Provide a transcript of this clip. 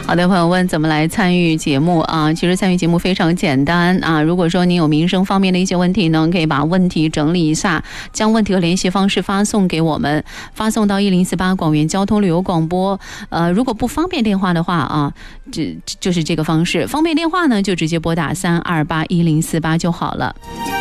好的，朋友问怎么来参与节目啊？其实参与节目非常简单啊。如果说您有民生方面的一些问题呢，可以把问题整理一下，将问题和联系方式发送给我们，发送到1048广元交通旅游广播。如果不方便电话的话啊，就是这个方式。方便电话呢，就直接拨打3281048就好了。